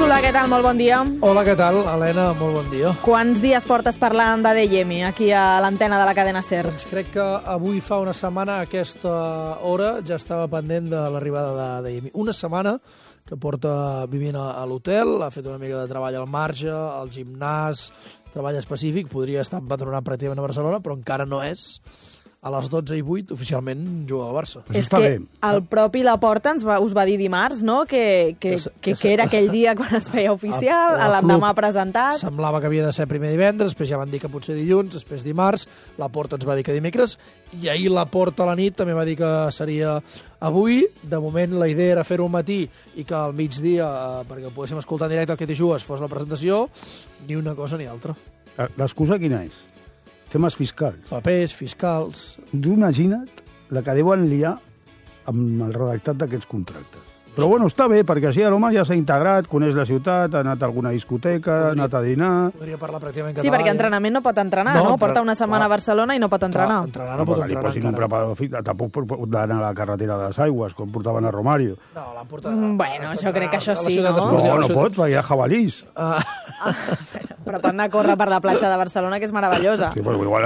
Solà, què tal? Molt bon dia. Hola, què tal? Helena, molt bon dia. Quants dies portes parlant d'Adeyemi aquí a l'antena de la cadena SER? Doncs crec que avui fa una setmana a aquesta hora ja estava pendent de l'arribada d'Adeyemi. Una setmana que porta vivint a l'hotel, ha fet una mica de treball al marge, al gimnàs, treball específic, podria estar empadronat pràcticament a Barcelona, però encara no és. A les 12:08 oficialment juga al Barça. És que el propi Laporta us va dir dimarts, no?, que era aquell dia quan es feia oficial, l'endemà presentat. Semblava que havia de ser primer divendres, després ja van dir que potser dilluns, després dimarts, Laporta ens va dir que dimecres, i ahir Laporta a la nit també va dir que seria avui. De moment la idea era fer-ho al matí i que al migdia, perquè ho poguéssim escoltar en directe el que t'hi jugues, fos la presentació, ni una cosa ni altra. L'excusa quina és? Temes fiscals. Papers, fiscals... Imagina't la que deuen liar amb el redactat d'aquests contractes. Però bueno, està bé, perquè així l'home ja s'ha integrat, coneix la ciutat, ha anat a alguna discoteca, ha anat a dinar... Podria parlar pràcticament català. Sí, perquè entrenament no pot entrenar, no? Porta una setmana a Barcelona i no pot entrenar. Entrenar no pot entrenar encara. Un preparador físic, tampoc pot anar a la carretera de les Aigües, com portaven a Romario. No, l'han portat... Bueno, jo crec que això sí, no? No pots, perquè hi ha jabalís. Però pot anar a córrer per la platja de Barcelona, que és meravellosa. Sí, però igual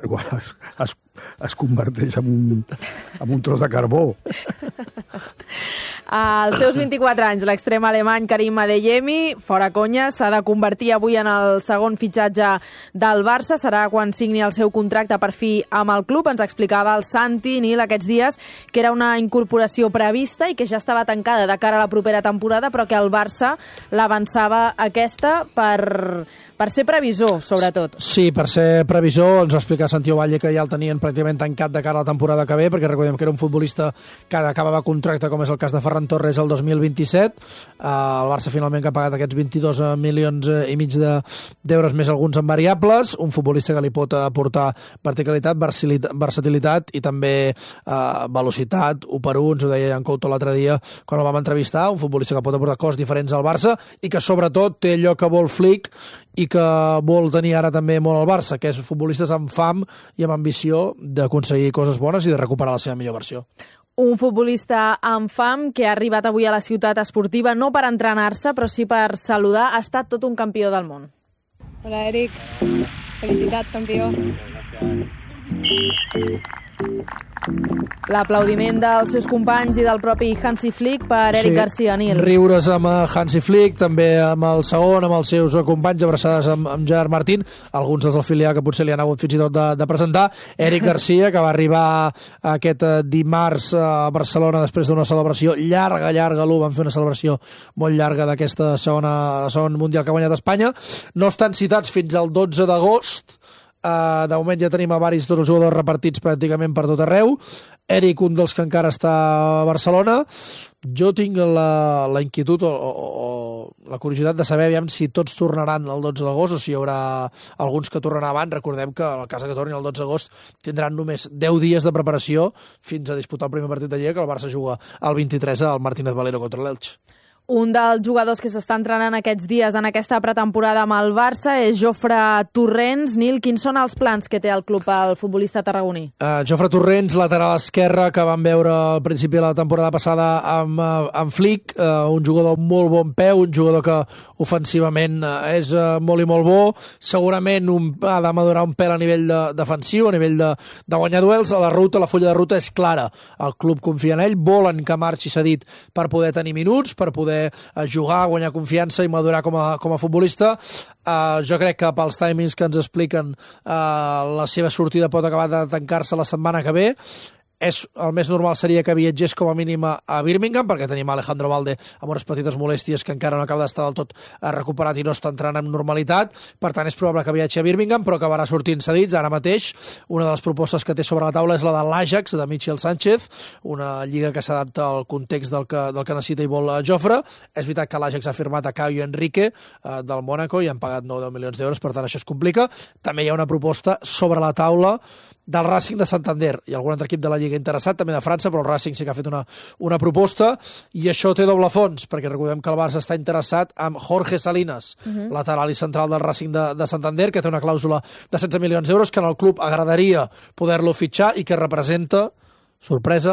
es converteix en un tros de carbó. Als seus 24 anys, l'extrem alemany Karim Adeyemi, fora conya, s'ha de convertir avui en el segon fitxatge del Barça. Serà quan signi el seu contracte per fi amb el club. Ens explicava el Santi Nil aquests dies que era una incorporació prevista i que ja estava tancada de cara a la propera temporada, però que el Barça l'avançava aquesta per ser previsor, sobretot. Sí, per ser previsor. Ens va explicar Santiago Valle que ja el tenien pràcticament tancat de cara a la temporada que ve, perquè recordem que era un futbolista que acabava contracte, com és el cas de Ferran Torres, el 2027. El Barça finalment que ha pagat aquests 22 milions i mig d'euros més alguns en variables. Un futbolista que li pot aportar verticalitat, versatilitat i també velocitat. 1-1, ens ho deia Jan Couto l'altre dia quan el vam entrevistar. Un futbolista que pot aportar coses diferents al Barça i que sobretot té allò que vol Flick i que vol tenir ara també molt al Barça, que és futbolistes amb fam i amb ambició d'aconseguir coses bones i de recuperar la seva millor versió. Un futbolista amb fam que ha arribat avui a la ciutat esportiva no per entrenar-se, però sí per saludar. Ha estat tot un campió del món. Hola, Eric. Felicitats, campió. Gràcies. L'aplaudiment dels seus companys i del propi Hansi Flick per Eric Garcia, Nil. Riures amb Hansi Flick, també amb el segon, amb els seus companys, abraçades amb Gerard Martín, alguns dels del filial que potser li han hagut fins i tot de presentar. Eric Garcia, que va arribar aquest dimarts a Barcelona després d'una celebració llarga, van fer una celebració molt llarga d'aquesta segon Mundial que ha guanyat Espanya. No estan citats fins al 12 d'agost. De moment ja tenim a tots els jugadors repartits pràcticament per tot arreu. Eric, un dels que encara està a Barcelona. Jo tinc la inquietud o la curiositat de saber si tots tornaran el 12 d'agost o si hi haurà alguns que tornaran abans. Recordem que en el cas que tornin el 12 d'agost tindran només 10 dies de preparació fins a disputar el primer partit de Lliga, que el Barça juga el 23 al Martínez Valero contra l'Elx. Un dels jugadors que s'està entrenant aquests dies en aquesta pretemporada amb el Barça és Jofre Torrents. Nil, quins són els plans que té el club el futbolista tarragoní? Jofre Torrents, lateral esquerre, que vam veure al principi de la temporada passada amb Flick, un jugador amb molt bon peu, un jugador que ofensivament és molt i molt bo, segurament ha de madurar un pèl a nivell defensiu, a nivell de guanyar duels. La fulla de ruta és clara, el club confia en ell, volen que marxi cedit per poder tenir minuts, per poder jugar, guanyar confiança i madurar com a futbolista. Jo crec que pels timings que ens expliquen la seva sortida pot acabar de tancar-se la setmana que ve. El més normal seria que viatgés com a mínim a Birmingham, perquè tenim Alejandro Valde amb unes petites molèsties que encara no acaba d'estar del tot recuperat i no està entrant amb normalitat. Per tant, és probable que viatgi a Birmingham, però acabarà sortint cedits. Ara mateix, una de les propostes que té sobre la taula és la de l'Ajax, de Michel Sánchez, una lliga que s'adapta al context del que necessita i vol Jofre. És veritat que l'Ajax ha firmat a Caio Henrique del Mónaco i han pagat 9 milions d'euros, per tant, això es complica. També hi ha una proposta sobre la taula del Racing de Santander i algun altre equip de la Lliga interessat, també de França, però el Racing sí que ha fet una proposta, i això té doble fons, perquè recordem que el Barça està interessat amb Jorge Salinas, lateral i central del Racing de Santander, que té una clàusula de 16 milions d'euros, que en el club agradaria poder-lo fitxar i que representa, sorpresa,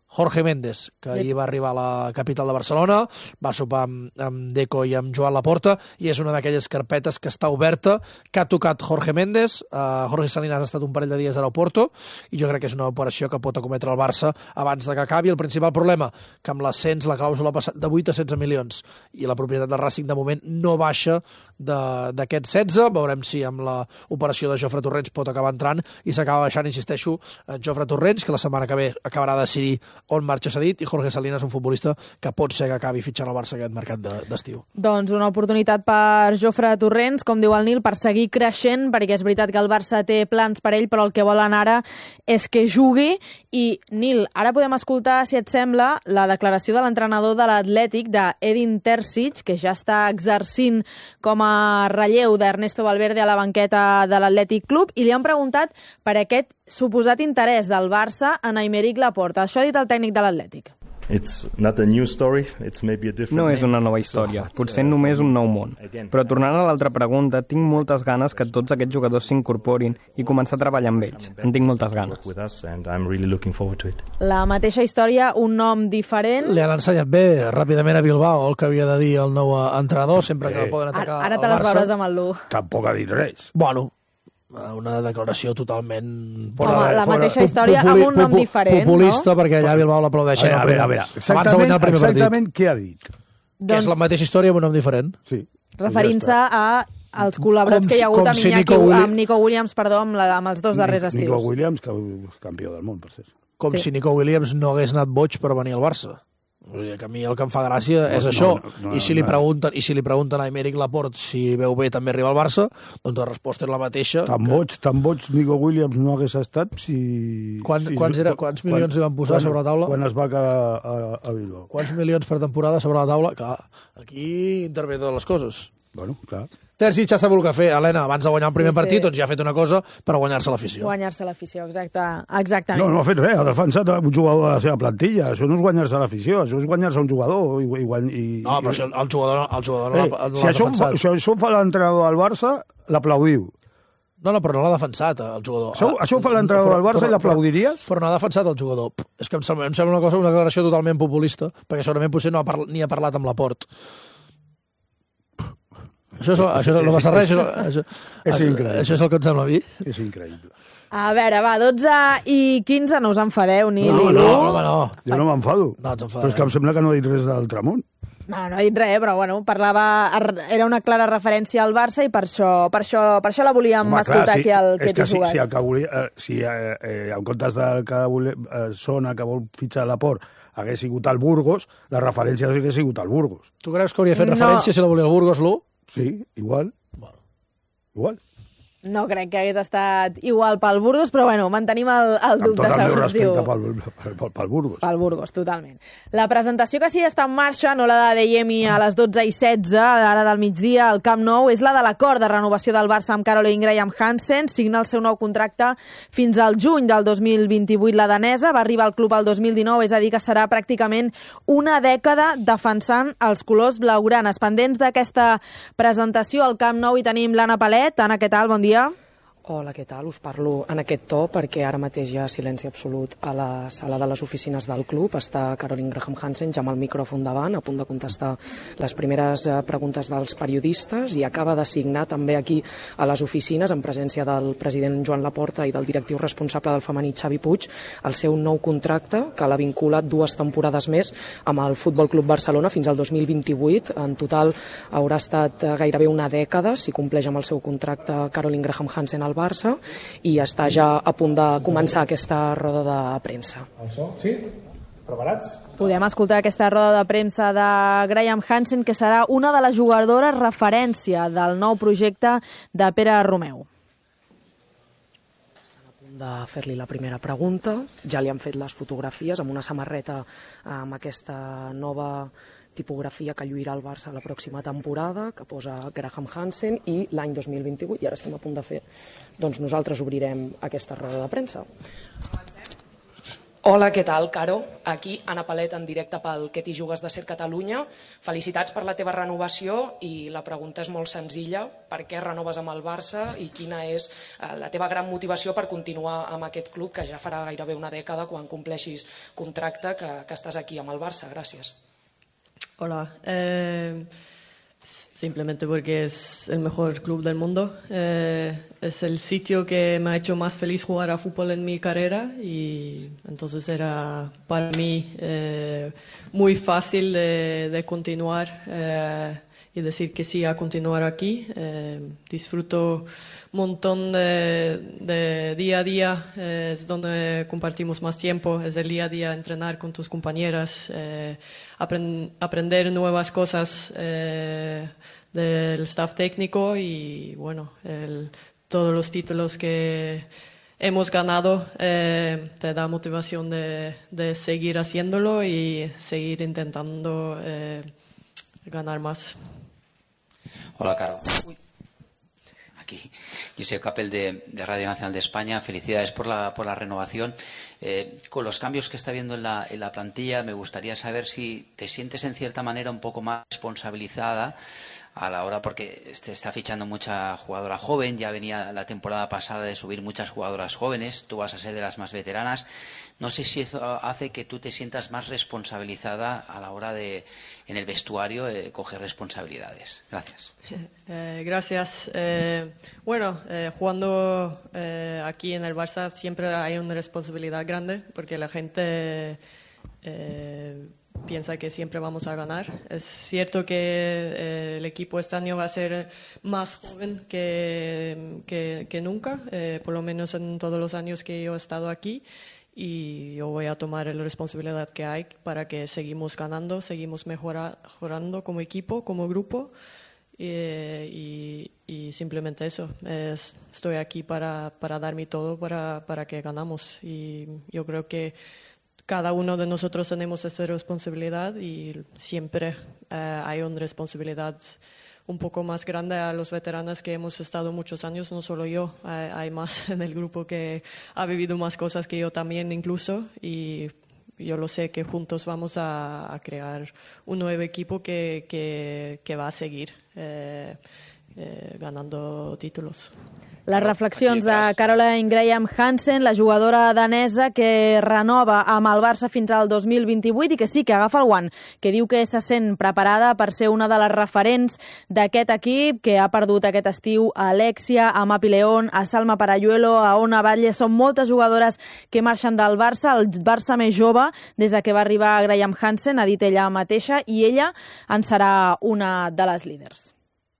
Jorge Méndez, que ahir va arribar a la capital de Barcelona, va sopar amb Deco i amb Joan Laporta, i és una d'aquelles carpetes que està oberta, que ha tocat Jorge Méndez. Jorge Salinas ha estat un parell de dies a l'aeroport, i jo crec que és una operació que pot acometre el Barça abans de que acabi. El principal problema, que amb l'ascens la clàusula ha passat de 8 a 16 milions, i la propietat del Racing de moment no baixa d'aquests 16. Veurem si amb l'operació de Jofre Torrents pot acabar entrant, i s'acaba baixant, insisteixo, Jofre Torrents, que la setmana que ve acabarà de decidir on marxa cedit, i Jorge Salinas, un futbolista que pot ser que acabi fitxant el Barça aquest mercat d'estiu. Doncs una oportunitat per Jofre Torrents, com diu el Nil, per seguir creixent, perquè és veritat que el Barça té plans per ell, però el que volen ara és que jugui. I, Nil, ara podem escoltar, si et sembla, la declaració de l'entrenador de l'Atlètic, d'Edin Terzic, que ja està exercint com a relleu d'Ernesto Valverde a la banqueta de l'Atlètic Club, i li han preguntat per aquest suposat interès del Barça en Aymeric Laporta. Això ha dit el tècnic de l'Atlètic. No és una nova història, potser només un nou món. Però tornant a l'altra pregunta, tinc moltes ganes que tots aquests jugadors s'incorporin i començar a treballar amb ells. En tinc moltes ganes. La mateixa història, un nom diferent. Li han ensenyat bé ràpidament a Bilbao el que havia de dir el nou entrenador, sempre que poden atacar Ara el te les Barça. veuràs amb el Lu. Tampoc ha dit res. Bueno, una declaració totalment... Home, la mateixa història amb un nom diferent, populista, perquè allà a Bilbao l'aplaudeixen. A veure, exactament què ha dit? Que és la mateixa història amb un nom diferent. Sí. Referint-se als col·laborats que hi ha hagut amb Nico Williams, amb els dos darrers estius. Nico Williams, campió del món, per cert. Com si Nico Williams no hagués anat boig per venir al Barça. Que a mi el que em fa gràcia és això. I si li pregunten a Aymeric Laporte si veu bé també arribar al Barça, doncs la resposta és la mateixa. Tan boig Nico Williams no hagués estat si... Quants milions li van posar sobre la taula? Quan es va quedar a Bilbao. Quants milions per temporada sobre la taula? Clar, aquí intervé totes les coses. Bueno, clar. Terzic ja sap el que fer, Helena, abans de guanyar el primer partit, doncs ja ha fet una cosa per guanyar-se l'afició. Guanyar-se l'afició, exactament. No ha fet res, ha defensat un jugador de la seva plantilla. Això no és guanyar-se l'afició, això és guanyar-se un jugador. No, però el jugador no l'ha defensat. Si això ho fa l'entrenador del Barça, l'aplaudiu. No, però no l'ha defensat, el jugador. Això ho fa l'entrenador del Barça i l'aplaudiries? Però no ha defensat el jugador. És que em sembla una declaració totalment populista, perquè segurament potser ni ha parlat amb Laporte. Això no passa res. És increïble. Això és el que em sembla a mi. És increïble. A veure, va, 12 i 15, no us enfadeu, ni No. Jo no m'enfado. No ens enfadem. Però és que em sembla que no ha dit res d'altre món. No ha dit res, però bueno, era una clara referència al Barça i per això la volíem escoltar aquí al que t'hi jugues. Si en comptes del que sona que vol fitxar Laporte hagués sigut al Burgos, la referència hagués sigut al Burgos. Tu creus que hauria fet referència si la volia el Burgos, Lu? Sí, igual. Igual. No crec que hagués estat igual pel Burgos, però bueno, mantenim el dubte, segons diu. Amb tot el meu respecte pel Burgos. Pel Burgos, totalment. La presentació que sí està en marxa, no la de Dejemi a les 12:16, ara del migdia, al Camp Nou, és la de l'acord de renovació del Barça amb Caroline Graham-Hansen. Signa el seu nou contracte fins al juny del 2028. La danesa va arribar al club el 2019, és a dir, que serà pràcticament una dècada defensant els colors blaugranes. Pendents d'aquesta presentació al Camp Nou hi tenim l'Anna Palet. Anna, què tal? Bon dia. Hola, què tal? Us parlo en aquest to perquè ara mateix hi ha silenci absolut a la sala de les oficines del club. Està Caroline Graham-Hansen ja amb el micròfon davant, a punt de contestar les primeres preguntes dels periodistes, i acaba de signar també aquí a les oficines, en presència del president Joan Laporta i del directiu responsable del femení Xavi Puig, el seu nou contracte, que l'ha vinculat 2 temporades més amb el Futbol Club Barcelona fins al 2028. En total haurà estat gairebé una dècada, si compleix amb el seu contracte Caroline Graham-Hansen al Barça, i està ja a punt de començar aquesta roda de premsa. Sí? Preparats? Podem escoltar aquesta roda de premsa de Graham-Hansen, que serà una de les jugadores referència del nou projecte de Pere Romeu. Estan a punt de fer-li la primera pregunta. Ja li han fet les fotografies amb una samarreta amb aquesta nova tipografia que lluirà el Barça la pròxima temporada, que posa Graham-Hansen, i l'any 2028, i ara estem a punt de fer, doncs nosaltres obrirem aquesta roda de premsa. Hola, què tal, Caro? Aquí, Anna Palet, en directe pel Que t'hi jugues de Ser Catalunya. Felicitats per la teva renovació i la pregunta és molt senzilla. Per què renoves amb el Barça i quina és la teva gran motivació per continuar amb aquest club que ja farà gairebé una dècada quan compleixis contracte que estàs aquí amb el Barça? Gràcies. Hola. Simplemente porque es el mejor club del mundo. Es el sitio que me ha hecho más feliz jugar a fútbol en mi carrera y entonces era para mí muy fácil de continuar y decir que sí a continuar aquí. Disfruto un montón de día a día, es donde compartimos más tiempo, es el día a día entrenar con tus compañeras, aprender nuevas cosas del staff técnico y bueno, todos los títulos que hemos ganado te da motivación de seguir haciéndolo y seguir intentando ganar más. Hola, Caro. Aquí, Josep Capel de Radio Nacional de España. Felicidades por la renovación. Con los cambios que está viendo en la plantilla, me gustaría saber si te sientes en cierta manera un poco más responsabilizada a la hora, porque se está fichando mucha jugadora joven, ya venía la temporada pasada de subir muchas jugadoras jóvenes, tú vas a ser de las más veteranas. No sé si eso hace que tú te sientas más responsabilizada a la hora de, en el vestuario, coger responsabilidades. Gracias. Gracias. Bueno, jugando aquí en el Barça siempre hay una responsabilidad grande porque la gente piensa que siempre vamos a ganar. Es cierto que el equipo este año va a ser más joven que nunca, por lo menos en todos los años que yo he estado aquí. Y yo voy a tomar la responsabilidad que hay para que seguimos ganando, seguimos mejorando como equipo, como grupo y simplemente eso. Estoy aquí para dar mi todo para que ganamos y yo creo que cada uno de nosotros tenemos esa responsabilidad y siempre hay una responsabilidad un poco más grande a los veteranos que hemos estado muchos años, no solo yo, hay más en el grupo que ha vivido más cosas que yo también incluso y yo lo sé que juntos vamos a crear un nuevo equipo que va a seguir ganando títulos. Les reflexions de Caroline Graham Hansen, la jugadora danesa que renova amb el Barça fins al 2028 i que sí, que agafa el guant, que diu que se sent preparada per ser una de les referents d'aquest equip, que ha perdut aquest estiu a Alexia, a Mapi León, a Salma Parayuelo, a Ona Batlle. Són moltes jugadores que marxen del Barça, el Barça més jove des de que va arribar Graham Hansen, ha dit ella mateixa, i ella en serà una de les líders.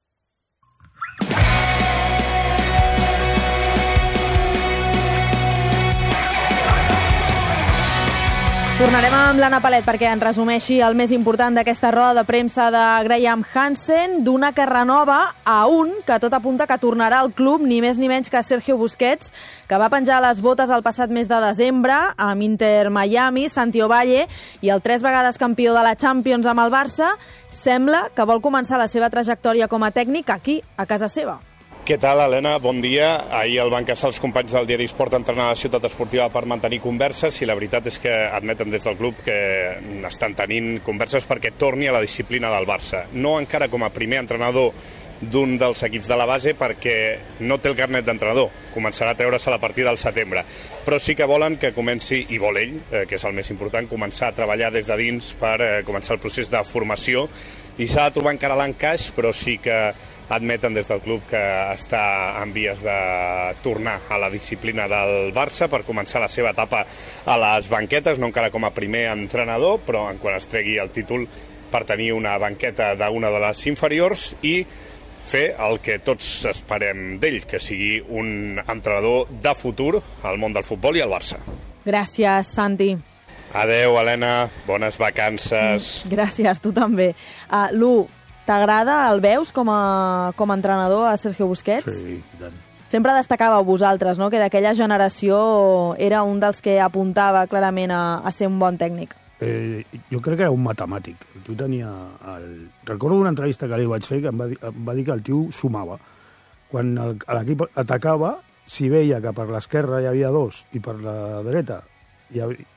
Tornarem amb l'Anna Palet perquè ens resumeixi el més important d'aquesta roda de premsa de Graham Hansen, d'una que renova a un que tot apunta que tornarà al club, ni més ni menys que Sergio Busquets, que va penjar les botes el passat mes de desembre amb Inter Miami, Santi Ovalle, i el 3 vegades campió de la Champions amb el Barça, sembla que vol començar la seva trajectòria com a tècnic aquí, a casa seva. Què tal, Helena? Bon dia. Ahir el van caçar els companys del diari Esport a entrenar a la ciutat esportiva per mantenir converses i la veritat és que admeten des del club que estan tenint converses perquè torni a la disciplina del Barça. No encara com a primer entrenador d'un dels equips de la base perquè no té el carnet d'entrenador. Començarà a treure's a la partida del setembre. Però sí que volen que comenci, i vol ell, que és el més important, començar a treballar des de dins per començar el procés de formació. I s'ha de trobar encara l'encaix, però sí que admeten des del club que està en vies de tornar a la disciplina del Barça per començar la seva etapa a les banquetes, no encara com a primer entrenador, però en quan es tregui el títol per tenir una banqueta d'una de les inferiors i fer el que tots esperem d'ell, que sigui un entrenador de futur al món del futbol i al Barça. Gràcies, Santi. Adeu, Helena. Bones vacances. Gràcies, tu també. Lu, t'agrada, el veus com a entrenador a Sergio Busquets? Sí, tant. Sempre destacàveu vosaltres, no?, que d'aquella generació era un dels que apuntava clarament a ser un bon tècnic. Jo crec que era un matemàtic. El tio tenia Recordo una entrevista que li vaig fer que em va dir que el tio sumava. Quan l'equip atacava, si veia que per l'esquerra hi havia dos i per la dreta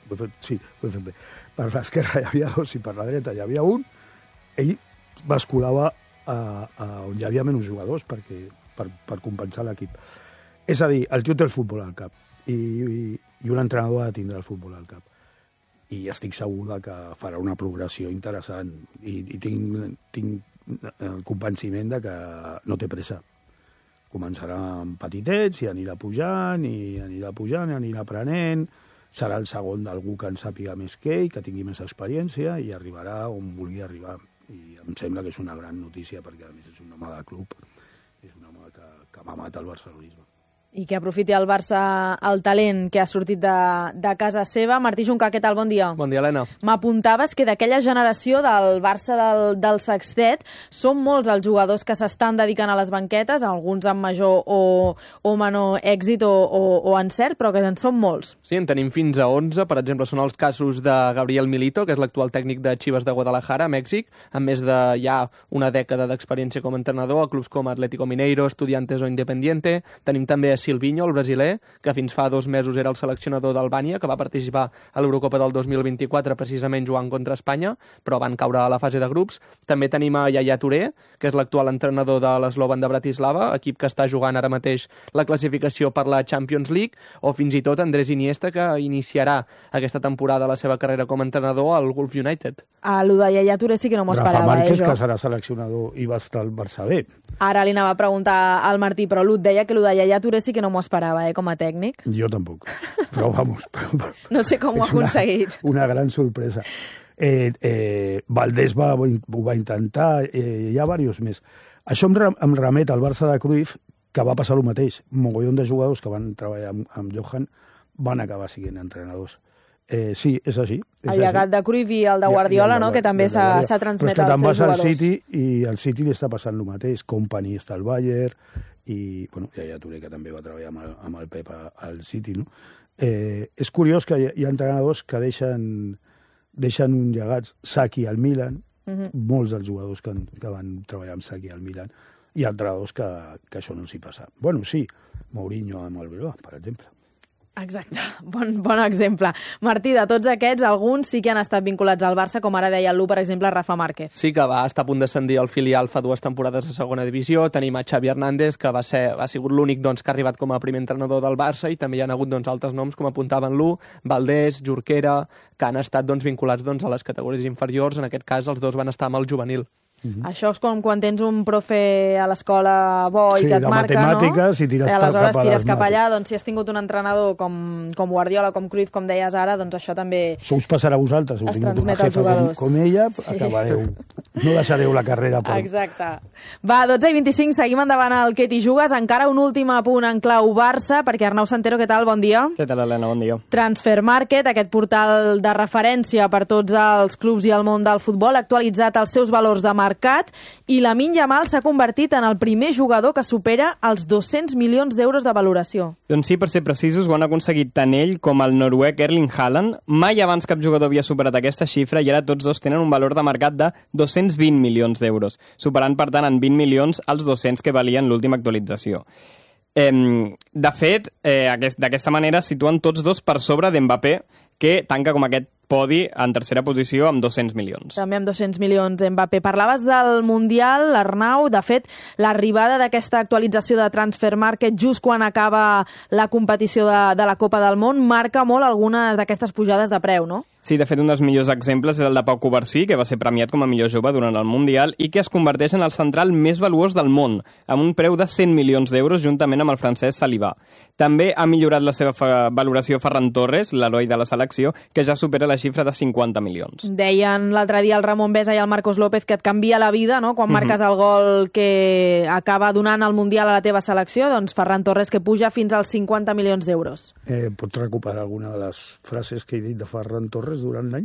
Sí, ho he fet bé. Per l'esquerra hi havia 2 i per la dreta hi havia un. Ell basculava on hi havia menys jugadors per compensar l'equip. És a dir, el tio té el futbol al cap i un entrenador ha de tindre el futbol al cap. I estic segur que farà una progressió interessant i tinc el convenciment de que no té pressa. Començarà amb petitets i anirà pujant, i anirà aprenent. Serà el segon d'algú que en sàpiga més que ell, que tingui més experiència, i arribarà on vulgui arribar. I em sembla que és una gran notícia, perquè a més és un home de club, és un home que m'ha matat el barcelonisme. I que aprofiti el Barça el talent que ha sortit de casa seva. Martí Juncà, què tal? Bon dia. Bon dia, Helena. M'apuntaves que d'aquella generació del Barça del Sextet són molts els jugadors que s'estan dedicant a les banquetes, alguns amb major o menor èxit o encert, però que en són molts. Sí, en tenim fins a 11. Per exemple, són els casos de Gabriel Milito, que és l'actual tècnic de Chivas de Guadalajara, a Mèxic, amb més de ja una dècada d'experiència com a entrenador a clubs com Atlético Mineiro, Estudiantes o Independiente. Tenim també Silvinho, el brasiler, que fins fa 2 mesos era el seleccionador d'Albània, que va participar a l'Eurocopa del 2024 precisament jugant contra Espanya, però van caure a la fase de grups. També tenim a Yaya Touré, que és l'actual entrenador de l'Slovan de Bratislava, equip que està jugant ara mateix la classificació per la Champions League, o fins i tot Andrés Iniesta, que iniciarà aquesta temporada la seva carrera com a entrenador al Gulf United. Lo de Yaya Touré sí que no m'ho esperava, Rafa Márquez, jo. que serà seleccionador i va estar al Barça B. Ara li anava a preguntar al Martí, però lo deia que lo de Yaya Touré sí que no m'ho esperava, com a tècnic. Jo tampoc, però vamos. No sé com ho ha aconseguit. Una gran sorpresa. Valdés ho va intentar, hi ha diversos més. Això em remet al Barça de Cruyff, que va passar el mateix. Un mogollon de jugadors que van treballar amb Johan van acabar sent entrenadors. Sí, és així. El llegat de Cruyff i el de Guardiola, no? Que també s'ha transmet als seus jugadors. Però és que també passa al City, i al City li està passant el mateix. Company està al Bayern, i Yaya Touré, que també va treballar amb el Pep al City, no? És curiós que hi ha entrenadors que deixen un llegat. Saki al Milan, molts dels jugadors que van treballar amb Saki al Milan, i entrenadors que això no s'hi passa. Bueno, sí, Mourinho amb el Bilbao, per exemple. Exacte, bon exemple. Martí, de tots aquests, alguns sí que han estat vinculats al Barça, com ara deia el Lu, per exemple, Rafa Márquez. Sí que va estar a punt d'ascendir al filial fa 2 temporades a segona divisió. Tenim a Xavi Hernández, que ha sigut l'únic que ha arribat com a primer entrenador del Barça, i també hi ha hagut altres noms, com apuntaven Lu, Valdés, Jorquera, que han estat vinculats a les categories inferiors. En aquest cas, els dos van estar amb el juvenil. Això és com quan tens un profe a l'escola bo i que et marca, no? Sí, de matemàtiques, i tires aleshores tires cap allà. Doncs si has tingut un entrenador com Guardiola, com Cruyff, com deies ara, doncs això també això us passarà a vosaltres. Es transmet als jugadors. Com ella, acabareu. No deixareu la carrera. Exacte. Va, 12:25, seguim endavant al Què t'hi jugues. Encara un últim apunt en clau Barça, perquè Arnau Santero, què tal? Bon dia. Què tal, Helena? Bon dia. Transfermarkt, aquest portal de referència per tots els clubs i el món del futbol, ha actualitzat els seus valors de mercat, i Lamine Yamal s'ha convertit en el primer jugador que supera els 200 milions d'euros de valoració. Doncs sí, per ser precisos, ho han aconseguit tant ell com el noruec Erling Haaland. Mai abans cap jugador havia superat aquesta xifra, i ara tots dos tenen un valor de mercat de 220 milions d'euros, superant, per tant, en 20 milions els 200 que valien l'última actualització. De fet, d'aquesta manera situen tots dos per sobre d'Mbappé, que tanca com aquest podi en tercera posició amb 200 milions. També amb 200 milions, Mbappé. Parlaves del Mundial, Arnau. De fet, l'arribada d'aquesta actualització de Transfermarkt just quan acaba la competició de la Copa del Món marca molt algunes d'aquestes pujades de preu, no? Sí, de fet, un dels millors exemples és el de Pau Covarsí, que va ser premiat com a millor jove durant el Mundial i que es converteix en el central més valuós del món, amb un preu de 100 milions d'euros juntament amb el francès Saliba. També ha millorat la seva valoració Ferran Torres, l'heroi de la selecció, que ja supera la xifra de 50 milions. Deien l'altre dia el Ramon Besa i el Marcos López que et canvia la vida, no?, quan marques el gol que acaba donant el Mundial a la teva selecció, doncs Ferran Torres, que puja fins als 50 milions d'euros. Pots recuperar alguna de les frases que he dit de Ferran Torres durant l'any?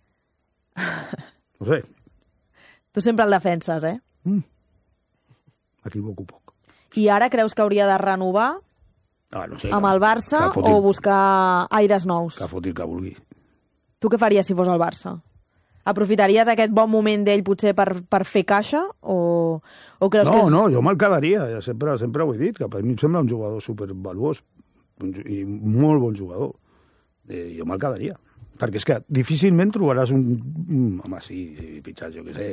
No sé. Tu sempre el defenses, eh? M'equivoco poc. I ara creus que hauria de renovar no sé, amb el Barça o buscar aires nous? Que foti el que vulgui. Tu què faries si fos el Barça? Aprofitaries aquest bon moment d'ell potser per fer caixa? O creus que és... No, jo me'l quedaria. Sempre ho he dit, que per mi em sembla un jugador supervaluós i molt bon jugador. Jo me'l quedaria. Perquè és que difícilment trobaràs home, sí, fitxats, jo què sé,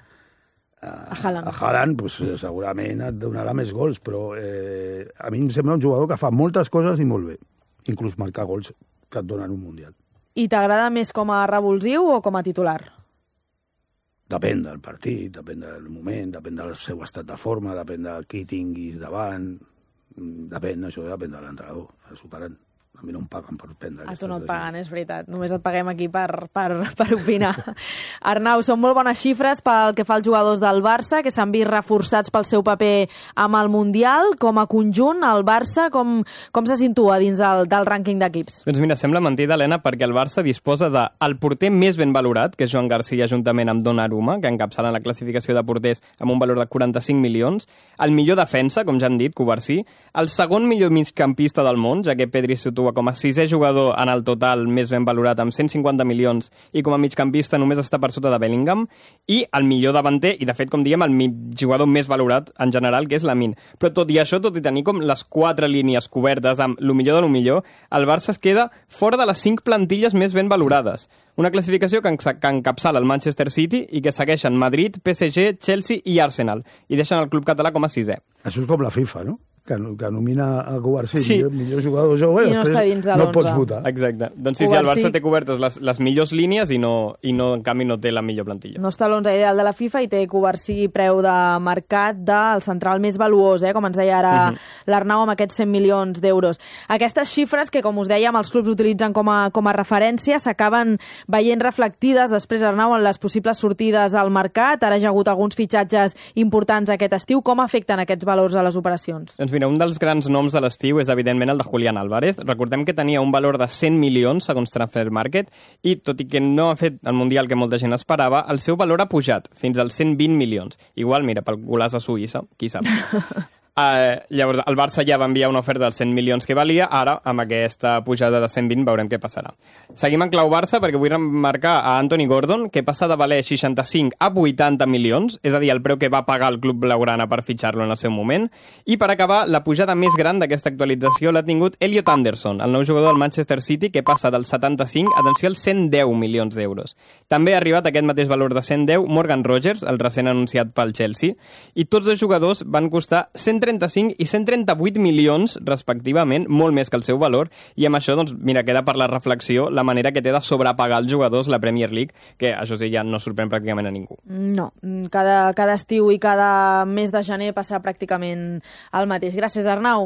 a Haaland. A Haaland, pues, segurament et donarà més gols, però a mi em sembla un jugador que fa moltes coses i molt bé, inclús marcar gols que et donen un Mundial. I t'agrada més com a revulsiu o com a titular? Depèn del partit, depèn del moment, depèn del seu estat de forma, depèn de qui tinguis davant, això depèn de l'entrenador, s'ho faran. A mi no em paguen per prendre aquestes decisions. A tu no et paguen, és veritat. Només et paguem aquí per opinar. Arnau, són molt bones xifres pel que fa als jugadors del Barça, que s'han vist reforçats pel seu paper amb el Mundial. Com a conjunt, el Barça, com se situa dins del rànquing d'equips? Doncs mira, sembla mentida, Helena, perquè el Barça disposa del porter més ben valorat, que és Joan Garcia, juntament amb Donnarumma, que encapçalen la classificació de porters amb un valor de 45 milions, el millor defensa, com ja han dit, Covarsí, el segon millor migcampista del món, ja que Pedri situa com a sisè jugador en el total més ben valorat amb 150 milions i com a migcampista només està per sota de Bellingham, i el millor davanter i de fet, com diem, el jugador més valorat en general, que és Lamine. Però tot i això, tot i tenir com les 4 línies cobertes amb lo millor de lo millor, el Barça es queda fora de les 5 plantilles més ben valorades. Una classificació que encapçala el Manchester City i que segueixen Madrid, PSG, Chelsea i Arsenal, i deixen el club català com a 6è. Això és com la FIFA, no? Que nomina a Covarsí, millor jugador jove, i després no pots votar. Exacte. Doncs sí, el Barça té cobertes les millors línies i en canvi no té la millor plantilla. No està l'11 ideal de la FIFA i té Covarsí preu de mercat del central més valuós, com ens deia ara l'Arnau, amb aquests 100 milions d'euros. Aquestes xifres que, com us dèiem, els clubs utilitzen com a referència, s'acaben veient reflectides després, Arnau, en les possibles sortides al mercat. Ara hi ha hagut alguns fitxatges importants aquest estiu. Com afecten aquests valors a les operacions? Doncs mira, un dels grans noms de l'estiu és evidentment el de Julián Álvarez. Recordem que tenia un valor de 100 milions segons Transfer Market i tot i que no ha fet el Mundial que molta gent esperava, el seu valor ha pujat fins als 120 milions. Igual, mira, pel golaç a Suïssa, qui sap. Llavors, el Barça ja va enviar una oferta dels 100 milions que valia, ara, amb aquesta pujada de 120, veurem què passarà. Seguim en clau Barça, perquè vull remarcar a Anthony Gordon, que passa de valer 65 a 80 milions, és a dir, el preu que va pagar el club blaugrana per fitxar-lo en el seu moment, i per acabar, la pujada més gran d'aquesta actualització l'ha tingut Elliot Anderson, el nou jugador del Manchester City, que passa del 75, atenció, als 110 milions d'euros. També ha arribat aquest mateix valor de 110 Morgan Rogers, el recent anunciat pel Chelsea, i tots dos jugadors van costar 135 i 138 milions, respectivament, molt més que el seu valor, i amb això, doncs, mira, queda per la reflexió la manera que té de sobrepagar els jugadors la Premier League, que això sí, ja no sorprèn pràcticament a ningú. No, cada estiu i cada mes de gener passa pràcticament el mateix. Gràcies, Arnau.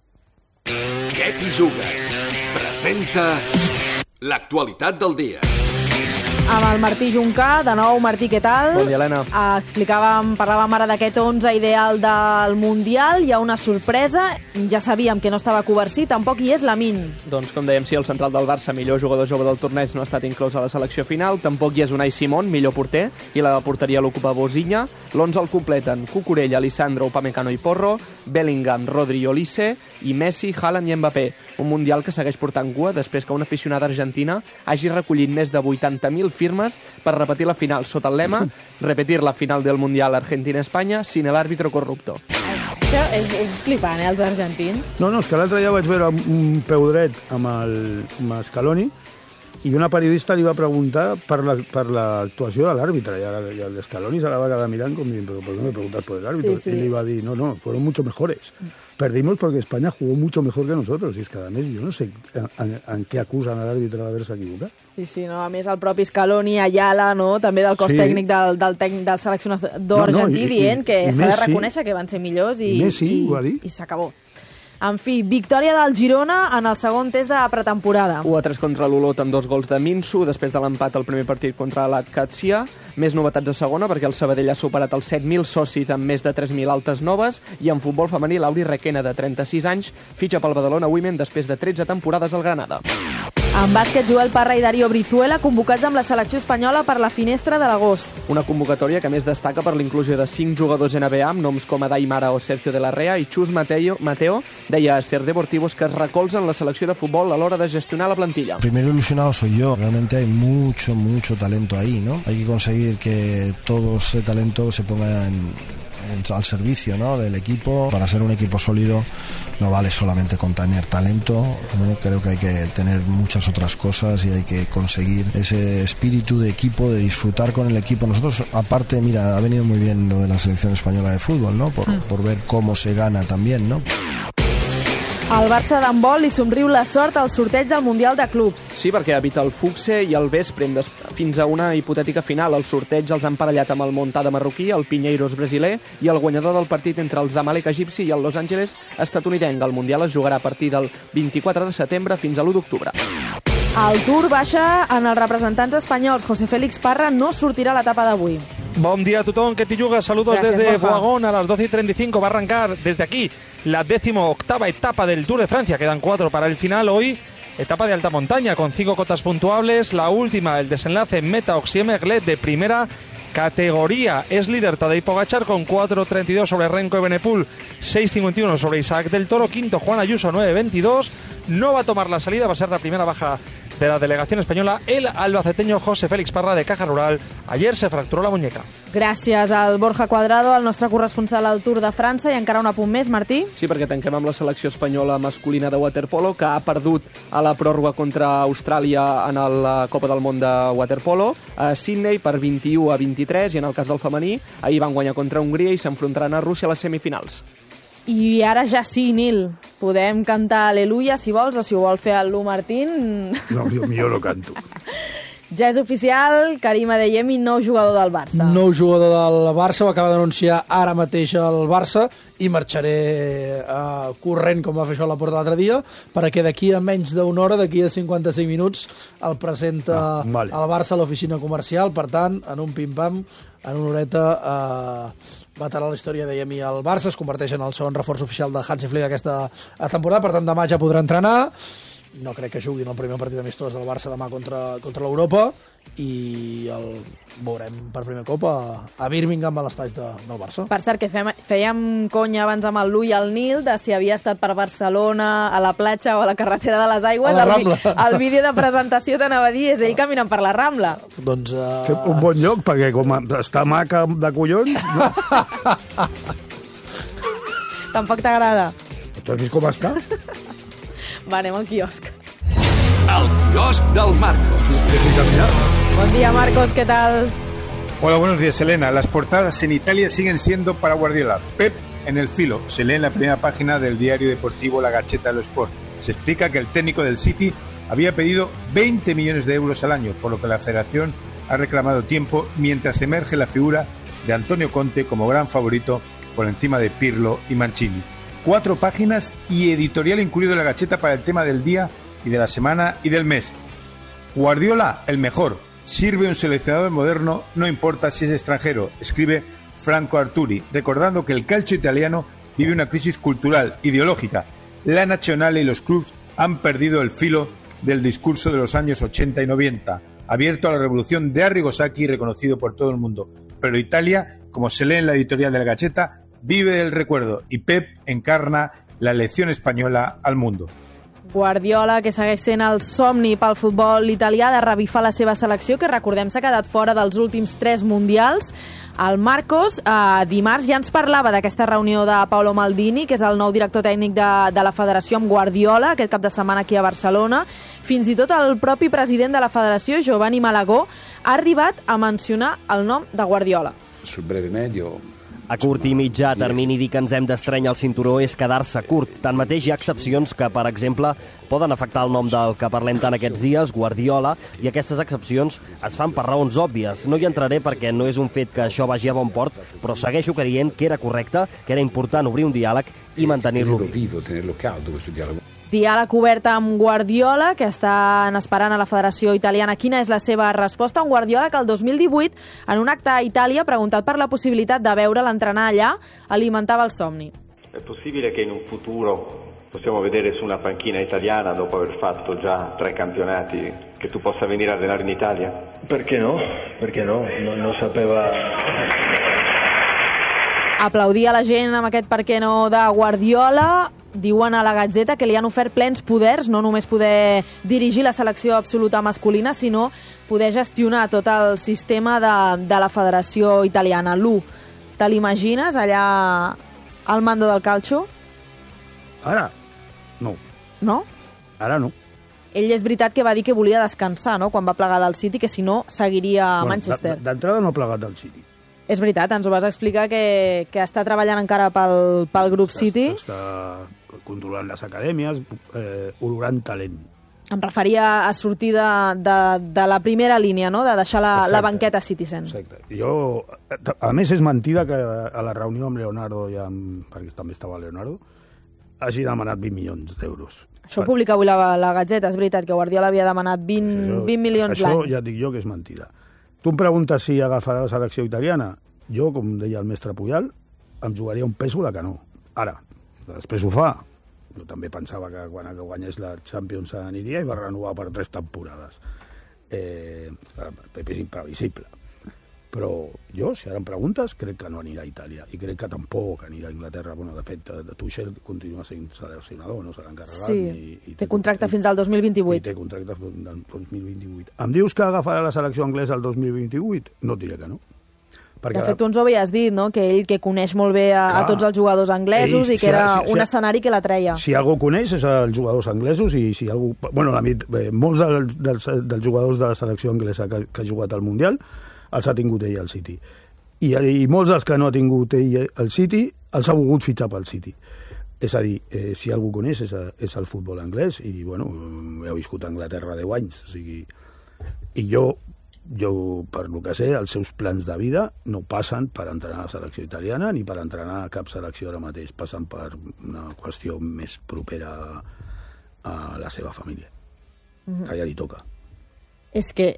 Què t'hi jugues? Presenta l'actualitat del dia. Amb el Martí Juncà. De nou, Martí, què tal? Bon dia, Helena. Parlàvem ara d'aquest 11 ideal del Mundial. Hi ha una sorpresa. Ja sabíem que no estava Covarsí, tampoc hi és Lamine. Doncs, com dèiem, sí, el central del Barça, millor jugador jove del torneig, no ha estat inclòs a la selecció final. Tampoc hi és Unai Simón, millor porter, i la porteria l'ocupa Bozinya. L'11 el completen Cucurella, Lisandro, Upamecano i Porro, Bellingham, Rodri i Olise, i Messi, Haaland i Mbappé. Un Mundial que segueix portant cua després que una aficionada argentina hagi recollit més de 80.000 firmes per repetir la final sota el lema repetir la final del Mundial Argentina-Espanya sin el árbitro corrupto. Això és flipant, els argentins. No, és que l'altre dia vaig veure un peu dret amb Scaloni i una periodista li va preguntar per l'actuació de l'àrbitre i el Scaloni se la va quedar mirant com dient, ¿por qué me preguntas por el árbitro? Sí. Y le iba a decir, no, fueron mucho mejores. Perdimos porque España jugó mucho mejor que nosotros. Y es que, a més, jo no sé en què acusen a l'àrbitre d'haver-se equivocat. Sí, no, a més el propi Scaloni, Ayala, no, també del cos tècnic del seleccionador argentí, dient que s'ha de reconèixer que van ser millors i s'acabó. En fi, victòria del Girona en el segon test de pretemporada. 1-3 contra l'Olot amb 2 gols de Minsu, després de l'empat al primer partit contra l'Atcatia. Més novetats a segona, perquè el Sabadell ha superat els 7.000 socis amb més de 3.000 altes noves, i en futbol femení, Lauri Requena, de 36 anys, fitxa pel Badalona Women després de 13 temporades al Granada. En bàsquet, Joel Parra i Darío Brizuela convocats amb la selecció espanyola per la finestra de l'agost. Una convocatòria que més destaca per l'inclusió de 5 jugadors NBA amb noms com Adai Mara o Sergio de la Rea, i Chus Mateo deia a Ser Deportivos que es recolzen la selecció de futbol a l'hora de gestionar la plantilla. Primero ilusionado soy yo, realmente hay mucho talento ahí, ¿no? Hay que conseguir que todo ese talento se ponga al servicio, ¿no?, del equipo. Para ser un equipo sólido no vale solamente con tener talento, ¿no? Creo que hay que tener muchas otras cosas y hay que conseguir ese espíritu de equipo, de disfrutar con el equipo. Nosotros, aparte, mira, ha venido muy bien lo de la selección española de fútbol, ¿no?, por ver cómo se gana también, ¿no? Al Barça d'handbol li somriu la sort al sorteig del Mundial de Clubs. Sí, perquè evita el Fuxe i el Vesprem fins a una hipotètica final. El sorteig els han parellat amb el Montada marroquí, el Pinheiros brasiler i el guanyador del partit entre el Zamalek egipci i el Los Angeles estatunidenc. El Mundial es jugarà a partir del 24 de setembre fins a l'1 d'octubre. El Tour baixa en els representants espanyols. José Félix Parra no sortirà a l'etapa d'avui. Buen día a Tutón, que Tilluga, saludos. Gracias, desde Boagón a las 12:35. Va a arrancar desde aquí la 18ª etapa del Tour de Francia. Quedan 4 para el final hoy. Etapa de alta montaña con 5 cotas puntuables. La última, el desenlace en meta Oxie-Merlet de primera categoría. Es líder Tadej Pogačar con 4.32 sobre Renko Evenepoel, 6.51 sobre Isaac del Toro. Quinto, Juan Ayuso, 9.22. No va a tomar la salida, va a ser la primera baja de la delegación española, el albaceteño José Félix Parra de Caja Rural. Ayer se fracturó la muñeca. Gràcies al Borja Cuadrado, el nostre corresponsal al Tour de França. I encara un apunt més, Martí. Sí, perquè tanquem amb la selecció espanyola masculina de waterpolo, que ha perdut a la pròrroga contra Austràlia en la Copa del Món de waterpolo a Sydney per 21-23, i en el cas del femení, ahir van guanyar contra Hongria i s'enfrontaran a Rússia a les semifinals. I ara ja sí, Nil, podem cantar Aleluia, si vols, o si ho vol fer el Lu Martín. No, jo millor no canto. Ja és oficial, Karim Adeyemi, nou jugador del Barça. Nou jugador del Barça, ho acaba d'anunciar ara mateix el Barça, i marxaré corrent, com va fer això a la porta l'altre dia, perquè d'aquí a menys d'una hora, d'aquí a 55 minuts, el presenta el Barça a l'oficina comercial. Per tant, en un pim-pam, en una horeta... matarà la història, dèiem, i el Barça es converteix en el segon reforç oficial de Hansi Flick aquesta temporada. Per tant, demà ja podrà entrenar. No crec que juguin el primer partit amistós del Barça demà contra l'Europa, i el veurem per primer cop a Birmingham, a l'estadi del Barça. Per cert, que fèiem conya abans amb el Lu i el Nil de si havia estat per Barcelona, a la platja o a la carretera de les Aigües. El vídeo de presentació t'anava a dir, és ell caminant per la Rambla. Doncs... Un bon lloc, perquè com està maca de collons... No? Tampoc t'agrada? Tu has vist com està? Va, anem al quiosc. El quiosc del Marcos. Buen día, Marcos, ¿qué tal? Hola, buenos días, Elena. Las portadas en Italia siguen siendo para Guardiola. Pep en el filo. Se lee en la primera página del diario deportivo La Gazzetta dello Sport. Se explica que el técnico del City había pedido 20 millones de euros al año, por lo que la federación ha reclamado tiempo, mientras emerge la figura de Antonio Conte como gran favorito por encima de Pirlo y Mancini. 4 páginas y editorial incluido en La Gazzetta para el tema del día y de la semana y del mes. Guardiola, el mejor. Sirve un seleccionador moderno, no importa si es extranjero, escribe Franco Arturi, recordando que el calcio italiano vive una crisis cultural, ideológica. La Nazionale y los clubs han perdido el filo del discurso de los años 80 y 90, abierto a la revolución de Arrigo Sacchi, reconocido por todo el mundo. Pero Italia, como se lee en la editorial de La Gazzetta, vive del recuerdo, i Pep encarna la lección española al mundo. Guardiola, que segueix sent el somni pel futbol italià de revifar la seva selecció, que recordem s'ha quedat fora dels últims 3 mundials. El Marcos dimarts ja ens parlava d'aquesta reunió de Paolo Maldini, que és el nou director tècnic de la federació, amb Guardiola, aquest cap de setmana aquí a Barcelona. Fins i tot el propi president de la federació, Giovanni Malagó, ha arribat a mencionar el nom de Guardiola. Sul breve medio... A curt i mitjà termini, dir que ens hem d'estrènyer el cinturó és quedar-se curt. Tanmateix, hi ha excepcions que, per exemple, poden afectar el nom del que parlem tant aquests dies, Guardiola, i aquestes excepcions es fan per raons òbvies. No hi entraré perquè no és un fet que això vagi a bon port, però segueixo creient que era correcte, que era important obrir un diàleg i mantenir-lo viu. Diàleg obert amb Guardiola, que estan esperant a la Federació Italiana. Quina és la seva resposta? Un Guardiola que el 2018, en un acte a Itàlia, preguntat per la possibilitat de veure'l entrenar allà, alimentava el somni. È possibile che in un futuro possiamo vedere su una panchina italiana, dopo aver fatto già 3 campionati, che tu possa venire a allenare in Italia? Perché no? Perché no? Non sapeva... Aplaudia la gent amb aquest per què no de Guardiola. Diuen a la Gazzetta que li han ofert plens poders, no només poder dirigir la selecció absoluta masculina, sinó poder gestionar tot el sistema de la Federació Italiana. Te l'imagines allà al mando del calcio? Ara, no. No? Ara no. Ell és veritat que va dir que volia descansar, no?, quan va plegar del City, que si no seguiria a Manchester. D'entrada no ha plegat del City. És veritat, ens ho vas explicar, que està treballant encara pel grup City. Està controlant les acadèmies, olorant talent. Em referia a sortir de la primera línia, no?, de deixar la banqueta Citizen. Exacte. A més, és mentida que a la reunió amb Leonardo, perquè també estava Leonardo, hagi demanat 20 milions d'euros. Això ho publica avui la Gazzetta, és veritat, que Guardiola havia demanat 20 milions l'any. Això ja et dic jo que és mentida. Tu em preguntes si agafarà la selecció italiana. Jo, com deia el mestre Puyal, em jugaria un peso la que no. Ara, després ho fa. Jo també pensava que quan guanyés la Champions aniria i va renovar per 3 temporades. Pep és imprevisible. Però jo, si ara em preguntes, crec que no anirà a Itàlia. I crec que tampoc anirà a Anglaterra. Bueno, de fet, Tuchel continua sent seleccionador, no serà encarregat. Sí, té contracte fins al 2028. I té contracte fins al 2028. Em dius que agafarà la selecció anglesa el 2028? No et diré que no. De fet, tu ens ho havies dit, no?, que ell que coneix molt bé a tots els jugadors anglesos i que era un escenari que l'atreia. Si algú coneix és els jugadors anglesos i si algú... Bueno, molts dels jugadors de la selecció anglesa que ha jugat al Mundial els ha tingut ell al City. I molts dels que no ha tingut ell al City els ha volgut fitxar pel City. És a dir, si algú coneix és el futbol anglès i, bueno, he viscut a Anglaterra 10 anys. O sigui, i jo, per lo que sé, els seus plans de vida no passen per entrenar a la selecció italiana ni per entrenar a cap selecció ara mateix. Passen per una qüestió més propera a la seva família. Que ja li toca. És que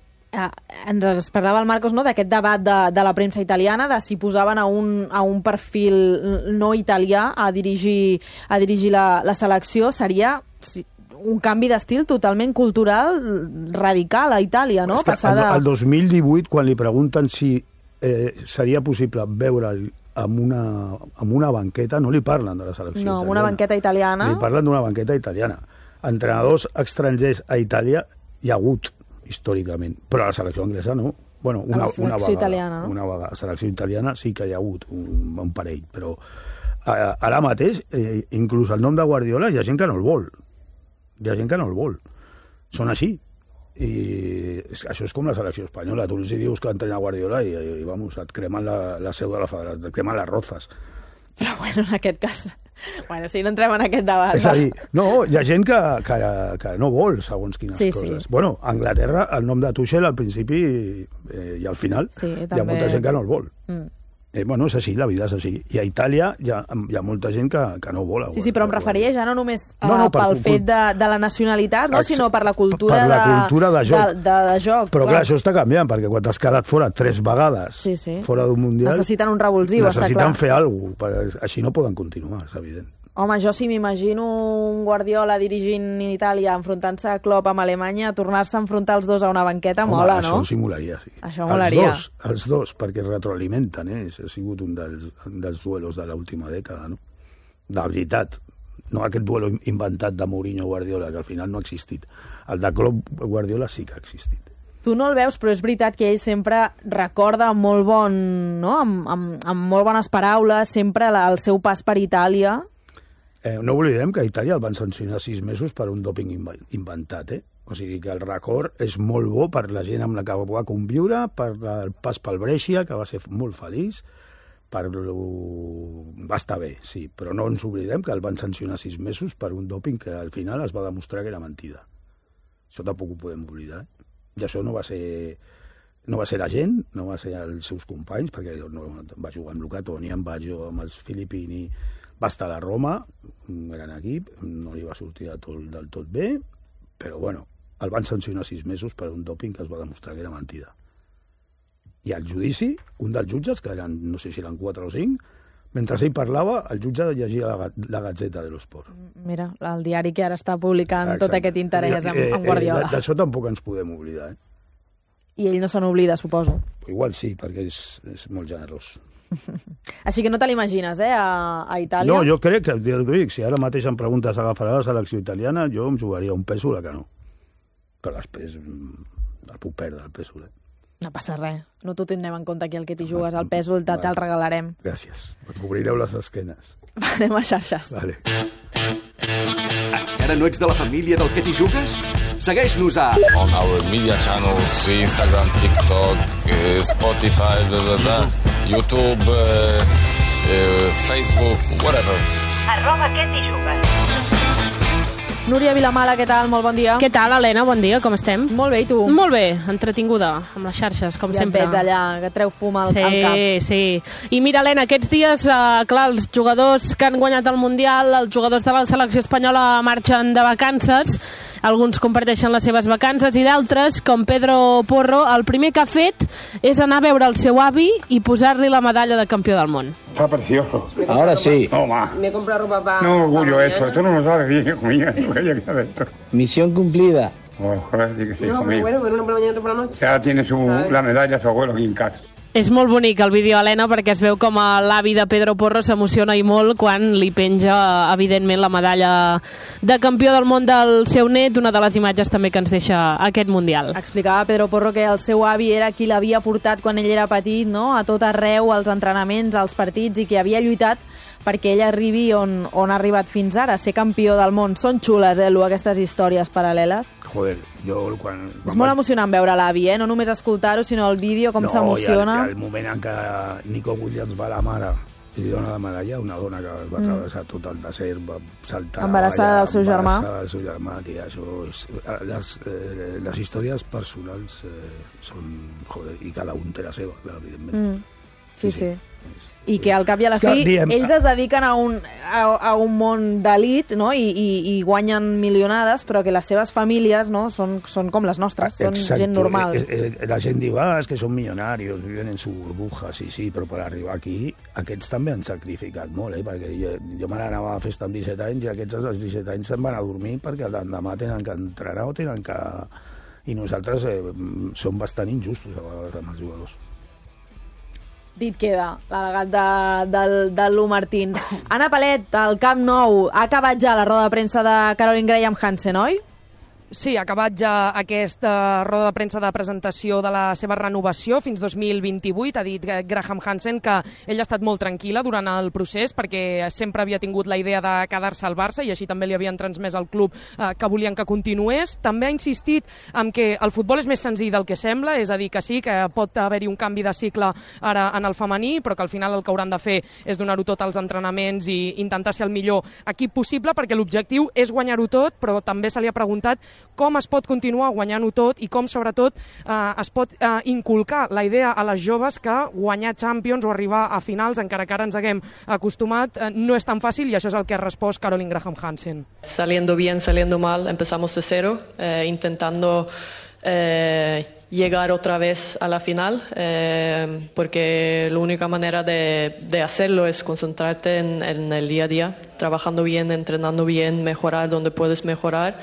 ens parlava el Marcos, no?, d'aquest debat de la premsa italiana, de si posaven a un perfil no italià a dirigir la selecció. Seria un canvi d'estil totalment cultural radical a Itàlia, no? El 2018, quan li pregunten si seria possible veure'l amb una banqueta, no li parlen de la selecció italiana. No, amb una banqueta italiana. Li parlen d'una banqueta italiana. Entrenadors estrangers a Itàlia hi ha hagut, històricament, però a la selecció anglesa no. Bueno, una italiana, no? Una vegada. A la selecció italiana sí que hi ha hagut un parell, però ara mateix, inclús el nom de Guardiola, hi ha gent que no el vol. Hi ha gent que no el vol. Són així. I això és com la selecció espanyola. Tu els dius que entrena Guardiola i vamos, et cremen la seu de la federació, et cremen les rozes. Però bueno, en aquest cas... Bueno, si no entrem en aquest debat... És a dir, no, hi ha gent que no vol segons quines coses. Sí. Bueno, a Anglaterra el nom de Tuchel al principi i al final hi ha molta gent que no el vol. Bueno, és així, la vida és així. I a Itàlia hi ha molta gent que no vol. Sí, però em referia ja no només pel fet de la nacionalitat, no, sinó per la cultura, per la cultura de joc. De joc. Però clar, això està canviant, perquè quan t'has quedat fora 3 vegades fora d'un Mundial... Necessiten un revulsiu, està clar. Necessiten fer alguna cosa, així no poden continuar, és evident. Home, jo sí m'imagino un Guardiola dirigint Itàlia, enfrontant-se a Klopp amb Alemanya, tornar-se a enfrontar els dos a una banqueta, mola, no? Això ho simularia, sí. Això molaria. Els dos, perquè es retroalimenten, Ha sigut un dels duelos de l'última dècada, no? De veritat. No aquest duelo inventat de Mourinho-Guardiola, que al final no ha existit. El de Klopp-Guardiola sí que ha existit. Tu no el veus, però és veritat que ell sempre recorda amb molt bon, no? Amb molt bones paraules, sempre el seu pas per Itàlia. No oblidem que a Itàlia el van sancionar 6 mesos per un dòping inventat, O sigui que el record és molt bo per la gent amb la que va conviure, per el pas pel Brescia, que va ser molt feliç, va estar bé, sí, però no ens oblidem que el van sancionar 6 mesos per un dòping que al final es va demostrar que era mentida. Això tampoc ho podem oblidar, I això no va ser la gent, no va ser els seus companys, perquè no, va jugar amb Luca Toni, amb Baggio, amb els Filippini, va estar a la Roma, un gran equip, no li va sortir del tot bé, però bueno, el van sancionar 6 mesos per un dòping que es va demostrar que era mentida. I al judici, un dels jutges, que eren, no sé si eren 4 o 5, mentre ell parlava, el jutge llegia la Gazzetta dello Sport. Mira, el diari que ara està publicant tot aquest interès en Guardiola. D'això tampoc ens podem oblidar, I ell no se n'oblida, suposo. Igual sí, perquè és molt generós. Així que no te l'imagines, a Itàlia? No, jo crec que, ja t'ho dic, si ara mateix em preguntes agafarà la selecció italiana, jo em jugaria un pèsol que no. Però després el puc perdre, el pèsol. No passa res. No t'ho tindrem en compte aquí el que t'hi jugues. El pèsol te'l regalarem. Gràcies. Em cobrireu les esquenes. Anem a xarxes. Vale. Encara no ets de la família del que t'hi jugues? Segueix-nos a... On our media channels, Instagram, TikTok, Spotify, blah, blah, blah, YouTube, Facebook, whatever. @que t'hi jugues. Núria Vilamala, què tal? Molt bon dia. Què tal, Helena? Bon dia, com estem? Molt bé, i tu? Molt bé, entretinguda, amb les xarxes, com sempre. Ja et veig allà, que treu fum al cap. Sí. I mira, Helena, aquests dies, clar, els jugadors que han guanyat el Mundial, els jugadors de la selecció espanyola marxen de vacances, alguns comparteixen les seves vacances i d'altres, com Pedro Porro, el primer que ha fet és anar a veure el seu avi i posar-li la medalla de campió del món. Está precioso. Ahora sí. Toma. Me he comprado ropa para... No orgullo eso, tú no lo sabes bien, hijo mío, lo que hay aquí adentro. Misión cumplida. Oh, joder, sí que sí, hijo mío. Bueno, una por la mañana, otra por la noche. Ya tiene la medalla su abuelo aquí en casa. És molt bonic el vídeo, Helena, perquè es veu com l'avi de Pedro Porro s'emociona i molt quan li penja, evidentment, la medalla de campió del món del seu net, una de les imatges també que ens deixa aquest Mundial. Explicava Pedro Porro que el seu avi era qui l'havia portat quan ell era petit, no?, a tot arreu, als entrenaments, als partits, i que havia lluitat perquè ell arribi on ha arribat fins ara, ser campió del món. Són xules, Lu, aquestes històries paral·leles? Joder, jo quan és molt emocionant veure l'avi, no només escoltar-ho, sinó el vídeo, com s'emociona. No, i el moment en què Nico Williams va a la mare i li dona la medalla, una dona que va travessar tot el desert, va saltar embarassada del seu germà. Embarassada del seu germà, tia, això és... Les històries personals són... Joder, i cada un té la seva, clar, evidentment. Sí. I que al cap i a la fi ells es dediquen a un món d'elit, no? I guanyen milionades, però que les seves famílies, no, són com les nostres, són gent normal. La gent diu, és que són milionaris, viven en su burbuja, sí, però per arribar aquí aquests també han sacrificat molt, perquè jo me n'anava a festa amb 17 anys i aquests als 17 anys se'n van a dormir perquè l'endemà tenen que entrenar o tenen que... I nosaltres som bastant injustos a vegades amb els jugadors. Dit queda, l'al·legat de Lu Martín. Anna Palet, al Camp Nou, ha acabat ja la roda de premsa de Caroline Graham Hansen, oi? Sí, ha acabat ja aquesta roda de premsa de presentació de la seva renovació fins 2028. Ha dit Graham Hansen que ella ha estat molt tranquil·la durant el procés perquè sempre havia tingut la idea de quedar-se al Barça i així també li havien transmès al club que volien que continués. També ha insistit en que el futbol és més senzill del que sembla, és a dir, que sí, que pot haver-hi un canvi de cicle ara en el femení, però que al final el que hauran de fer és donar-ho tot als entrenaments i intentar ser el millor equip possible, perquè l'objectiu és guanyar-ho tot, però també se li ha preguntat com es pot continuar guanyant-ho tot i com, sobretot, es pot inculcar la idea a les joves que guanyar Champions o arribar a finals, encara que ara ens haguem acostumat, no és tan fàcil, i això és el que ha respost Caroline Graham Hansen. Saliendo bien, saliendo mal, empezamos de cero, intentando llegar otra vez a la final, porque la única manera de hacerlo es concentrarte en el día a día, trabajando bien, entrenando bien, mejorar donde puedes mejorar.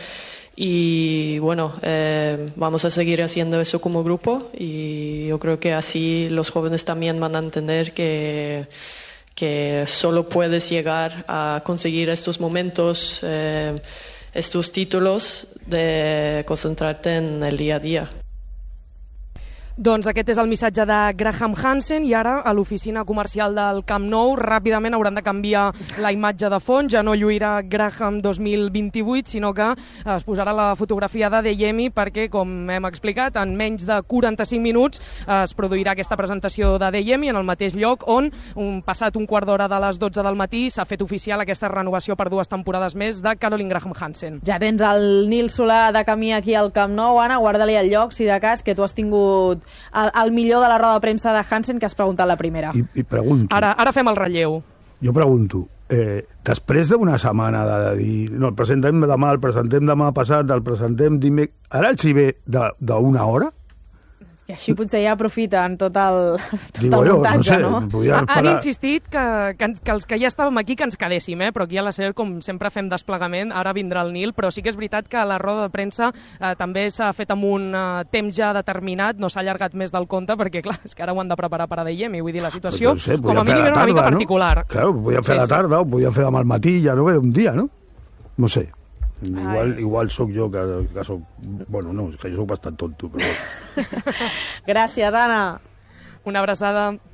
Y bueno, vamos a seguir haciendo eso como grupo y yo creo que así los jóvenes también van a entender que solo puedes llegar a conseguir estos momentos, estos títulos, de concentrarte en el día a día. Doncs aquest és el missatge de Graham Hansen, i ara a l'oficina comercial del Camp Nou ràpidament hauran de canviar la imatge de fons, ja no lluirà Graham 2028, sinó que es posarà la fotografia de Adeyemi perquè, com hem explicat, en menys de 45 minuts es produirà aquesta presentació d'Adeyemi en el mateix lloc on, passat un quart d'hora de les 12 del matí, s'ha fet oficial aquesta renovació per 2 temporades més de Caroline Graham Hansen. Ja tens el Nil Solà de camí aquí al Camp Nou, Anna, guarda-li el lloc, si de cas, que tu has tingut el millor de la roda de premsa de Hansen, que has preguntat la primera. I pregunto... Ara fem el relleu. Jo pregunto, després d'una setmana de dir no, el presentem demà passat, el presentem dimecres... Ara els hi ve d'una hora? I així potser ja aprofiten tot el muntatge, no? Han insistit que els que ja estàvem aquí que ens quedéssim, però aquí a la SER, com sempre fem desplegament, ara vindrà el Nil, però sí que és veritat que la roda de premsa també s'ha fet amb un temps ja determinat, no s'ha allargat més del compte, perquè clar, és que ara ho han de preparar per Adeyemi, vull dir, la situació com a mínim era una mica particular. Clar, ho podien fer a la tarda, ho podien fer demà al matí, ja no ve d'un dia, no? No sé. Igual sóc jo que sóc... Bueno, no, és que jo sóc bastant tonto, però... Gràcies, Anna. Una abraçada.